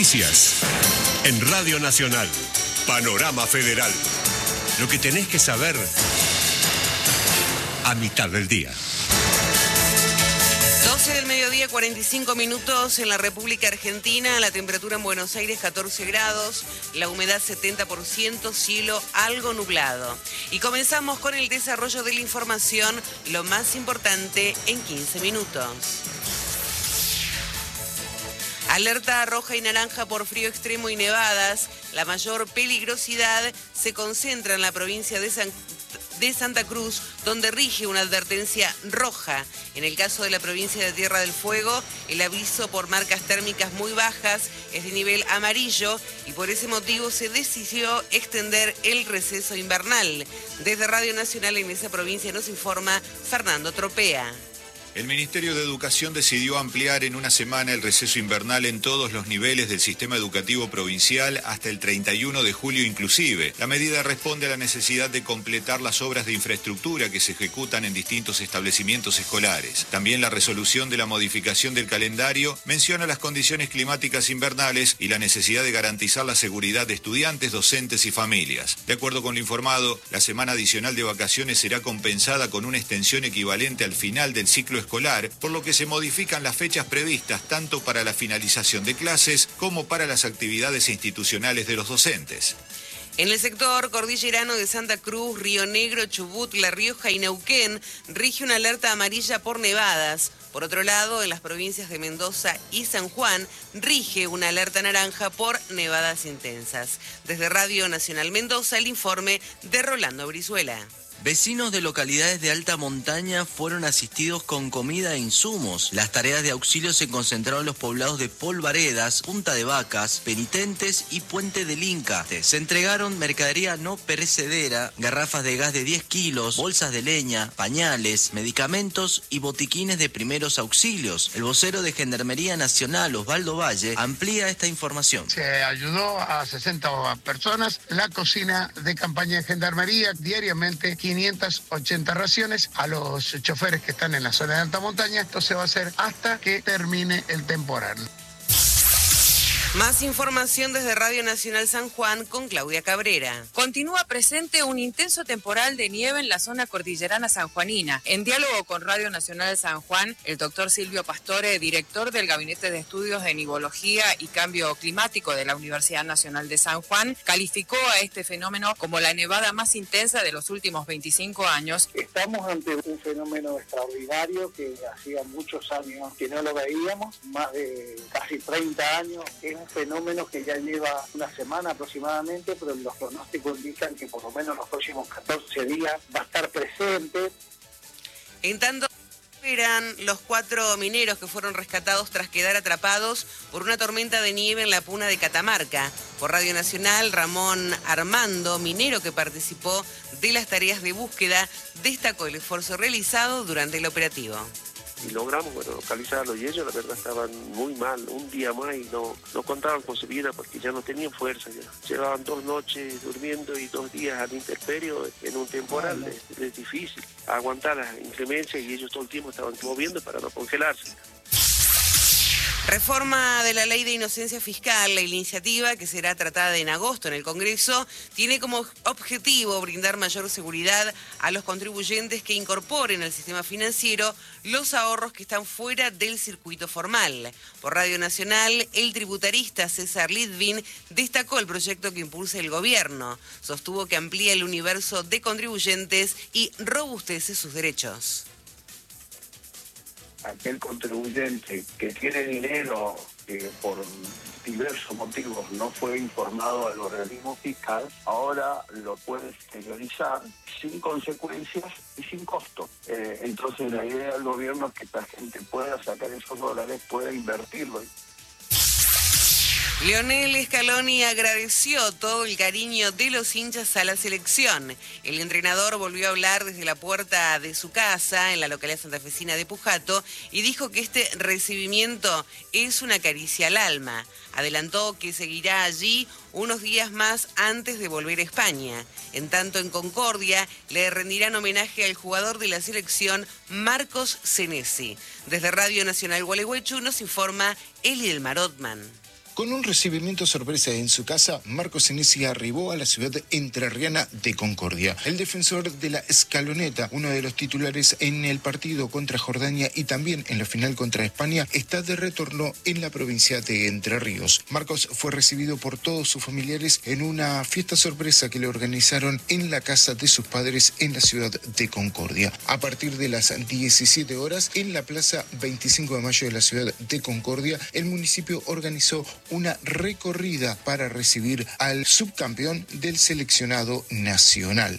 Noticias. En Radio Nacional, Panorama Federal. Lo que tenés que saber a mitad del día. 12 del mediodía, 45 minutos en la República Argentina. La temperatura en Buenos Aires 14 grados, la humedad 70%, cielo algo nublado. Y comenzamos con el desarrollo de la información, lo más importante en 15 minutos. Alerta roja y naranja por frío extremo y nevadas. La mayor peligrosidad se concentra en la provincia de Santa Cruz, donde rige una advertencia roja. En el caso de la provincia de Tierra del Fuego, el aviso por marcas térmicas muy bajas es de nivel amarillo y por ese motivo se decidió extender el receso invernal. Desde Radio Nacional en esa provincia nos informa Fernando Tropea. El Ministerio de Educación decidió ampliar en una semana el receso invernal en todos los niveles del sistema educativo provincial hasta el 31 de julio inclusive. La medida responde a la necesidad de completar las obras de infraestructura que se ejecutan en distintos establecimientos escolares. También la resolución de la modificación del calendario menciona las condiciones climáticas invernales y la necesidad de garantizar la seguridad de estudiantes, docentes y familias. De acuerdo con lo informado, la semana adicional de vacaciones será compensada con una extensión equivalente al final del ciclo escolar, por lo que se modifican las fechas previstas tanto para la finalización de clases como para las actividades institucionales de los docentes. En el sector cordillerano de Santa Cruz, Río Negro, Chubut, La Rioja y Neuquén rige una alerta amarilla por nevadas. Por otro lado, en las provincias de Mendoza y San Juan rige una alerta naranja por nevadas intensas. Desde Radio Nacional Mendoza, el informe de Rolando Brizuela. Vecinos de localidades de alta montaña fueron asistidos con comida e insumos. Las tareas de auxilio se concentraron en los poblados de Polvaredas, Punta de Vacas, Penitentes y Puente del Inca. Se entregaron mercadería no perecedera, garrafas de gas de 10 kilos, bolsas de leña, pañales, medicamentos y botiquines de primeros auxilios. El vocero de Gendarmería Nacional, Osvaldo Valle, amplía esta información. Se ayudó a 60 personas. La cocina de campaña de Gendarmería diariamente 580 raciones a los choferes que están en la zona de alta montaña. Esto se va a hacer hasta que termine el temporal. Más información desde Radio Nacional San Juan con Claudia Cabrera. Continúa presente un intenso temporal de nieve en la zona cordillerana sanjuanina. En diálogo con Radio Nacional San Juan, el doctor Silvio Pastore, director del Gabinete de Estudios de Nivología y Cambio Climático de la Universidad Nacional de San Juan, calificó a este fenómeno como la nevada más intensa de los últimos 25 años. Estamos ante un fenómeno extraordinario que hacía muchos años que no lo veíamos, más de casi 30 años. Es un fenómeno que ya lleva una semana aproximadamente, pero los pronósticos indican que por lo menos los próximos 14 días va a estar presente. En tanto, eran los 4 mineros que fueron rescatados tras quedar atrapados por una tormenta de nieve en la Puna de Catamarca. Por Radio Nacional, Ramón Armando, minero que participó de las tareas de búsqueda, destacó el esfuerzo realizado durante el operativo. Y logramos localizarlos y ellos la verdad estaban muy mal, un día más y no contaban con su vida porque ya no tenían fuerza. Ya llevaban 2 noches durmiendo y 2 días al intemperio en un temporal. Es difícil aguantar las inclemencias y ellos todo el tiempo estaban moviendo para no congelarse. Reforma de la Ley de Inocencia Fiscal. La iniciativa, que será tratada en agosto en el Congreso, tiene como objetivo brindar mayor seguridad a los contribuyentes que incorporen al sistema financiero los ahorros que están fuera del circuito formal. Por Radio Nacional, el tributarista César Litvin destacó el proyecto que impulsa el gobierno. Sostuvo que amplía el universo de contribuyentes y robustece sus derechos. Aquel contribuyente que tiene dinero que por diversos motivos no fue informado al organismo fiscal, ahora lo puede exteriorizar sin consecuencias y sin costo. Entonces la idea del gobierno es que esta gente pueda sacar esos dólares, pueda invertirlo. Lionel Scaloni agradeció todo el cariño de los hinchas a la selección. El entrenador volvió a hablar desde la puerta de su casa en la localidad santafesina de Pujato y dijo que este recibimiento es una caricia al alma. Adelantó que seguirá allí unos días más antes de volver a España. En tanto, en Concordia le rendirán homenaje al jugador de la selección Marcos Senesi. Desde Radio Nacional Gualeguaychú nos informa Eliel Marotman. Con un recibimiento sorpresa en su casa, Marcos Senesi arribó a la ciudad entrerriana de Concordia. El defensor de la Escaloneta, uno de los titulares en el partido contra Jordania y también en la final contra España, está de retorno en la provincia de Entre Ríos. Marcos fue recibido por todos sus familiares en una fiesta sorpresa que le organizaron en la casa de sus padres en la ciudad de Concordia. A partir de las 17 horas, en la plaza 25 de mayo de la ciudad de Concordia, el municipio organizó una recorrida para recibir al subcampeón del seleccionado nacional.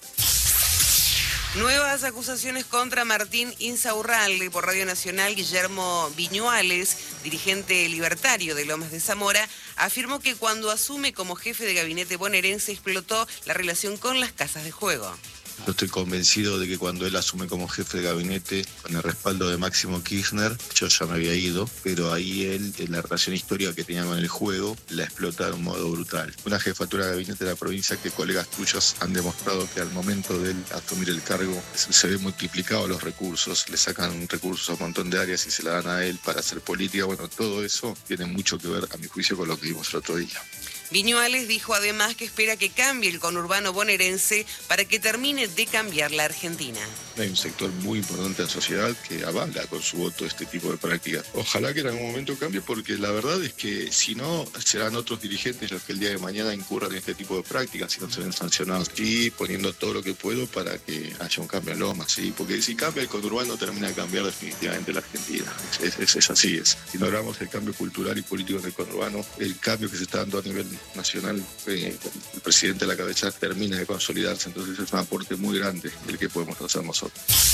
Nuevas acusaciones contra Martín Insaurralde. Por Radio Nacional, Guillermo Viñuales, dirigente libertario de Lomas de Zamora, afirmó que cuando asume como jefe de gabinete bonaerense explotó la relación con las casas de juego. Yo estoy convencido de que cuando él asume como jefe de gabinete, con el respaldo de Máximo Kirchner, yo ya me había ido, pero ahí él, en la relación histórica que tenía con el juego, la explota de un modo brutal. Una jefatura de gabinete de la provincia que colegas tuyos han demostrado que al momento de él asumir el cargo se ve multiplicado los recursos, le sacan recursos a un montón de áreas y se la dan a él para hacer política. Bueno, todo eso tiene mucho que ver, a mi juicio, con lo que vimos el otro día. Viñuales dijo además que espera que cambie el conurbano bonaerense para que termine de cambiar la Argentina. Hay un sector muy importante de la sociedad que avala con su voto este tipo de prácticas. Ojalá que en algún momento cambie, porque la verdad es que si no, serán otros dirigentes los que el día de mañana incurran en este tipo de prácticas, si no se ven sancionados. Y poniendo todo lo que puedo para que haya un cambio en Lomas, ¿sí? Porque si cambia el conurbano, termina de cambiar definitivamente la Argentina. Es así. Si no logramos el cambio cultural y político en el conurbano, el cambio que se está dando a nivel nacional, el presidente a la cabeza, termina de consolidarse. Entonces es un aporte muy grande el que podemos hacer nosotros.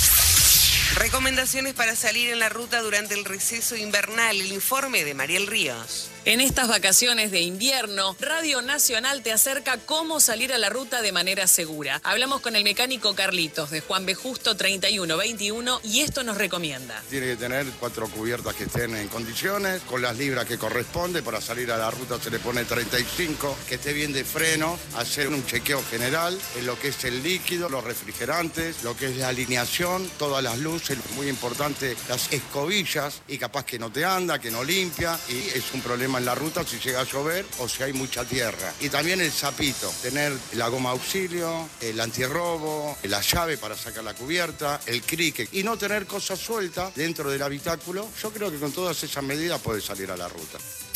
Recomendaciones para salir en la ruta durante el receso invernal. El informe de Mariel Ríos. En estas vacaciones de invierno, Radio Nacional te acerca cómo salir a la ruta de manera segura. Hablamos con el mecánico Carlitos de Juan B. Justo 3121 y esto nos recomienda. Tiene que tener 4 cubiertas que estén en condiciones, con las libras que corresponde. Para salir a la ruta se le pone 35, que esté bien de freno, hacer un chequeo general en lo que es el líquido, los refrigerantes, lo que es la alineación, todas las luces, muy importante, las escobillas, y capaz que no te anda, que no limpia, y es un problema en la ruta si llega a llover o si hay mucha tierra. Y también el zapito, tener la goma auxilio, el antirrobo, la llave para sacar la cubierta, el cricket, y no tener cosas sueltas dentro del habitáculo. Yo creo que con todas esas medidas puede salir a la ruta.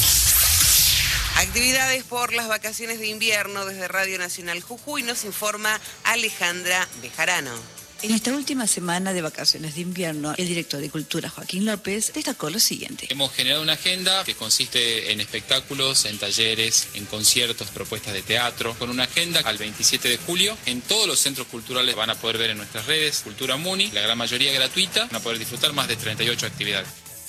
Actividades por las vacaciones de invierno desde Radio Nacional Jujuy, nos informa Alejandra Bejarano. En esta última semana de vacaciones de invierno, el director de Cultura, Joaquín López, destacó lo siguiente. Hemos generado una agenda que consiste en espectáculos, en talleres, en conciertos, propuestas de teatro, con una agenda al 27 de julio. En todos los centros culturales van a poder ver en nuestras redes Cultura Muni, la gran mayoría gratuita, van a poder disfrutar más de 38 actividades.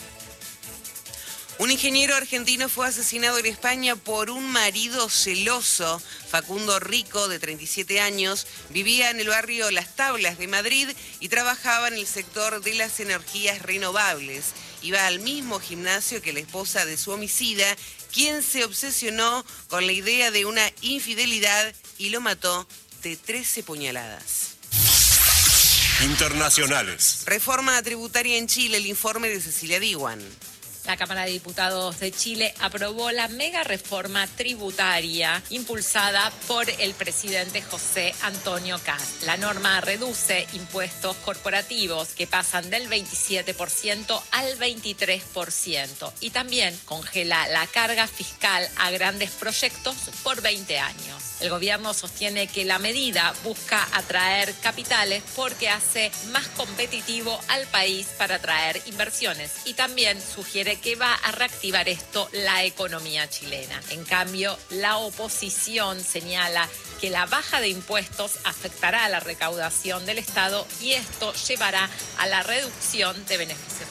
Un ingeniero argentino fue asesinado en España por un marido celoso. Facundo Rico, de 37 años, vivía en el barrio Las Tablas de Madrid y trabajaba en el sector de las energías renovables. Iba al mismo gimnasio que la esposa de su homicida, quien se obsesionó con la idea de una infidelidad y lo mató de 13 puñaladas. Internacionales. Reforma tributaria en Chile, el informe de Cecilia Diwan. La Cámara de Diputados de Chile aprobó la mega reforma tributaria impulsada por el presidente José Antonio Kast. La norma reduce impuestos corporativos que pasan del 27% al 23% y también congela la carga fiscal a grandes proyectos por 20 años. El gobierno sostiene que la medida busca atraer capitales porque hace más competitivo al país para atraer inversiones y también sugiere que va a reactivar esto la economía chilena. En cambio, la oposición señala que la baja de impuestos afectará a la recaudación del Estado y esto llevará a la reducción de beneficios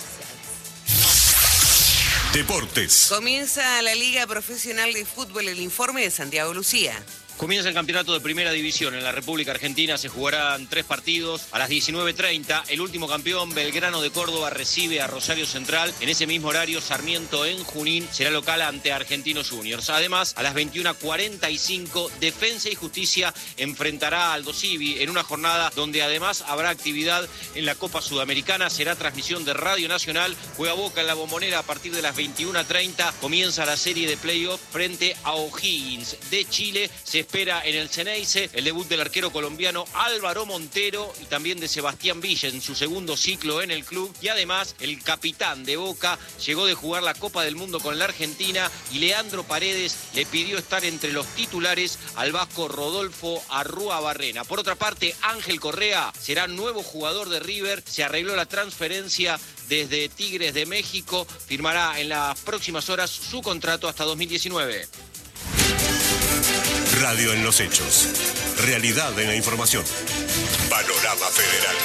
sociales. Deportes. Comienza la Liga Profesional de Fútbol, el informe de Santiago Lucía. Comienza el campeonato de Primera División. En la República Argentina se jugarán 3 partidos. A las 19:30, el último campeón, Belgrano de Córdoba, recibe a Rosario Central. En ese mismo horario, Sarmiento en Junín será local ante Argentinos Juniors. Además, a las 21:45, Defensa y Justicia enfrentará a Aldo Civi en una jornada donde además habrá actividad en la Copa Sudamericana. Será transmisión de Radio Nacional. Juega Boca en la Bombonera a partir de las 21:30. Comienza la serie de playoff frente a O'Higgins de Chile. Se espera en el Ceneice el debut del arquero colombiano Álvaro Montero y también de Sebastián Villa en su segundo ciclo en el club. Y además, el capitán de Boca llegó de jugar la Copa del Mundo con la Argentina y Leandro Paredes le pidió estar entre los titulares al vasco Rodolfo Arrúa-Barrena. Por otra parte, Ángel Correa será nuevo jugador de River. Se arregló la transferencia desde Tigres de México. Firmará en las próximas horas su contrato hasta 2019. Radio en los hechos. Realidad en la información. Panorama Federal.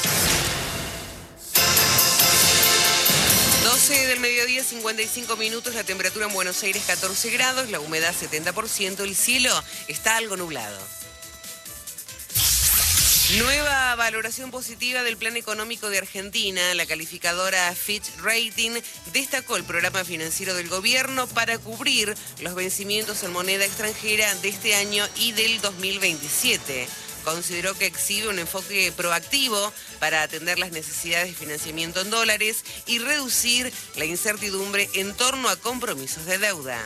12 del mediodía, 55 minutos, la temperatura en Buenos Aires 14 grados, la humedad 70%, el cielo está algo nublado. Nueva valoración positiva del Plan Económico de Argentina. La calificadora Fitch Rating destacó el programa financiero del gobierno para cubrir los vencimientos en moneda extranjera de este año y del 2027. Consideró que exhibe un enfoque proactivo para atender las necesidades de financiamiento en dólares y reducir la incertidumbre en torno a compromisos de deuda.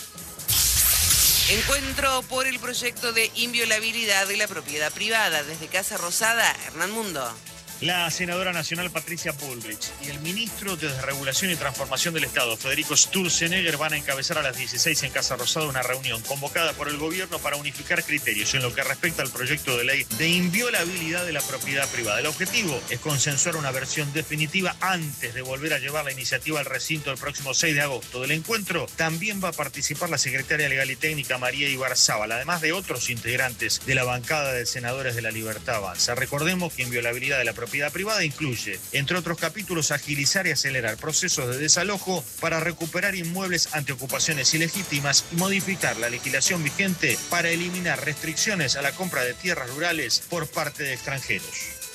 Encuentro por el proyecto de inviolabilidad de la propiedad privada. Desde Casa Rosada, Hernán Mundo. La senadora nacional Patricia Bullrich y el ministro de Desregulación y Transformación del Estado, Federico Sturzenegger, van a encabezar a las 16 en Casa Rosada una reunión convocada por el gobierno para unificar criterios en lo que respecta al proyecto de ley de inviolabilidad de la propiedad privada. El objetivo es consensuar una versión definitiva antes de volver a llevar la iniciativa al recinto el próximo 6 de agosto. Del encuentro también va a participar la secretaria legal y técnica María Ibarzábal, además de otros integrantes de la bancada de senadores de la Libertad Avanza. Recordemos que inviolabilidad de la propiedad privada incluye, entre otros capítulos, agilizar y acelerar procesos de desalojo para recuperar inmuebles ante ocupaciones ilegítimas y modificar la legislación vigente para eliminar restricciones a la compra de tierras rurales por parte de extranjeros.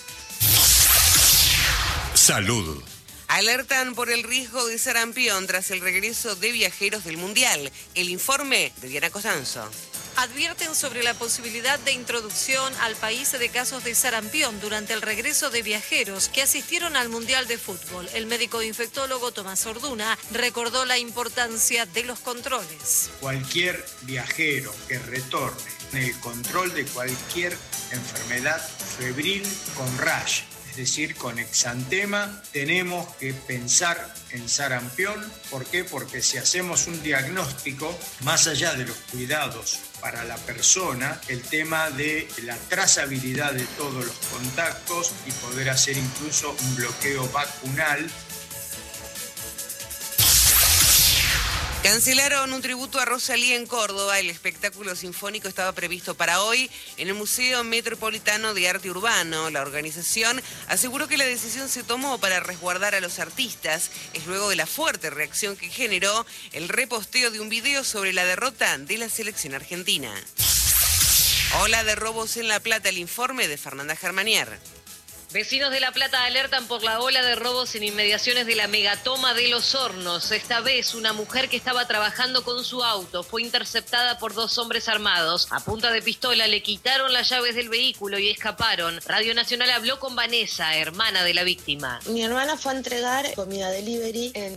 Salud. Alertan por el riesgo de sarampión tras el regreso de viajeros del Mundial. El informe de Diana Costanzo. Advierten sobre la posibilidad de introducción al país de casos de sarampión durante el regreso de viajeros que asistieron al Mundial de Fútbol. El médico infectólogo Tomás Orduna recordó la importancia de los controles. Cualquier viajero que retorne en el control de cualquier enfermedad febril con rash, es decir, con exantema, tenemos que pensar en sarampión. ¿Por qué? Porque si hacemos un diagnóstico, más allá de los cuidados para la persona, el tema de la trazabilidad de todos los contactos y poder hacer incluso un bloqueo vacunal. Cancelaron un tributo a Rosalía en Córdoba. El espectáculo sinfónico estaba previsto para hoy en el Museo Metropolitano de Arte Urbano. La organización aseguró que la decisión se tomó para resguardar a los artistas. Es luego de la fuerte reacción que generó el reposteo de un video sobre la derrota de la selección argentina. Ola de robos en La Plata. El informe de Fernanda Germanier. Vecinos de La Plata alertan por la ola de robos en inmediaciones de la megatoma de Los Hornos. Esta vez, una mujer que estaba trabajando con su auto fue interceptada por 2 hombres armados. A punta de pistola le quitaron las llaves del vehículo y escaparon. Radio Nacional habló con Vanessa, hermana de la víctima. Mi hermana fue a entregar comida delivery en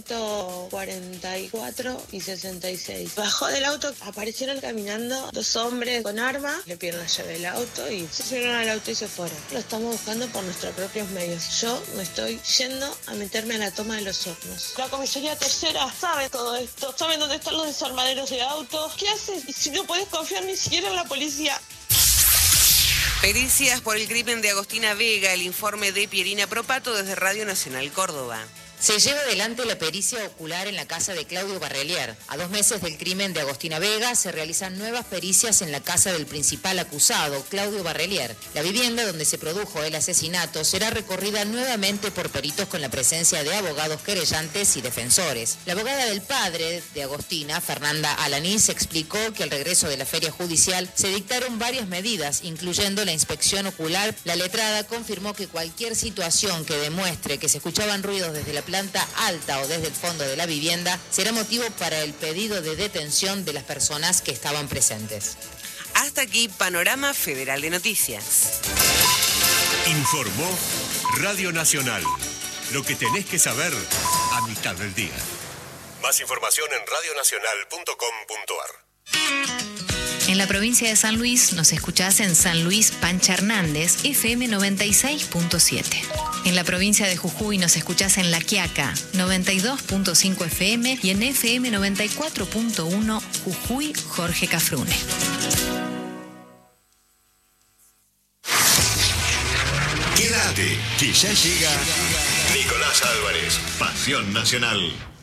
144 y 66. Bajó del auto, aparecieron caminando 2 hombres con armas, le pidieron la llave del auto y se subieron al auto y se fueron. Lo estamos buscando por nuestros propios medios. Yo me estoy yendo a meterme a la toma de Los Hornos. La comisaría tercera sabe todo esto, saben dónde están los desarmaderos de autos. ¿Qué haces si no puedes confiar ni siquiera en la policía? Pericias por el crimen de Agostina Vega. El informe de Pierina Propato desde Radio Nacional Córdoba. Se lleva adelante la pericia ocular en la casa de Claudio Barrelier. A 2 meses del crimen de Agostina Vega, se realizan nuevas pericias en la casa del principal acusado, Claudio Barrelier. La vivienda donde se produjo el asesinato será recorrida nuevamente por peritos con la presencia de abogados querellantes y defensores. La abogada del padre de Agostina, Fernanda Alanís, explicó que al regreso de la feria judicial se dictaron varias medidas, incluyendo la inspección ocular. La letrada confirmó que cualquier situación que demuestre que se escuchaban ruidos desde la planta alta o desde el fondo de la vivienda será motivo para el pedido de detención de las personas que estaban presentes. Hasta aquí Panorama Federal de Noticias. Informó Radio Nacional. Lo que tenés que saber a mitad del día. Más información en radionacional.com.ar. En la provincia de San Luis nos escuchás en San Luis Pancha Hernández, FM 96.7. En la provincia de Jujuy nos escuchás en La Quiaca, 92.5 FM y en FM 94.1 Jujuy Jorge Cafrune. Quédate, que ya llega Nicolás Álvarez, Pasión Nacional.